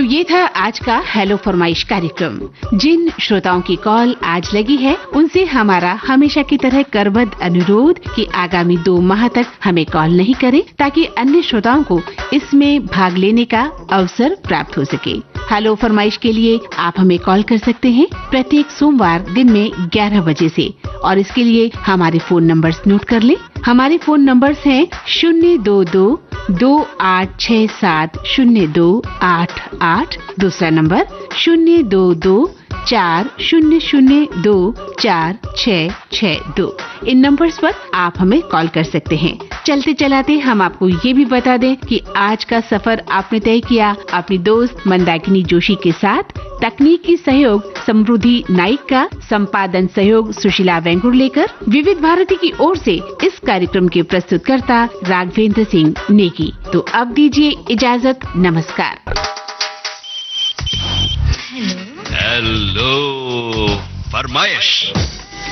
ये था आज का हेलो फरमाइश कार्यक्रम। जिन श्रोताओं की कॉल आज लगी है उनसे हमारा हमेशा की तरह करबद्ध अनुरोध कि आगामी 2 माह तक हमें कॉल नहीं करें, ताकि अन्य श्रोताओं को इसमें भाग लेने का अवसर प्राप्त हो सके। हेलो फरमाइश के लिए आप हमें कॉल कर सकते हैं प्रत्येक सोमवार दिन में 11 बजे से, और इसके लिए हमारे फोन नंबर्स नोट कर लें। हमारे फोन नंबर्स हैं 022-2867-0288, दूसरा नंबर 022-4002-4662। इन नंबर्स पर आप हमें कॉल कर सकते हैं। चलते चलाते हम आपको ये भी बता दें कि आज का सफर आपने तय किया अपनी दोस्त मंदाकिनी जोशी के साथ। तकनीकी सहयोग समृद्धि नाइक का, संपादन सहयोग सुशीला वेंगुर लेकर विविध भारती की ओर से इस कार्यक्रम के प्रस्तुतकर्ता राघवेंद्र सिंह नेगी। तो अब दीजिए इजाजत, नमस्कार। हेलो फरमाइश।